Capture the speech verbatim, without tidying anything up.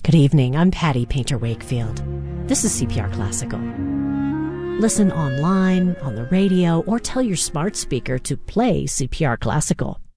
Good evening. I'm Patty Painter Wakefield. This is C P R Classical. Listen online, on the radio, or tell your smart speaker to play C P R Classical.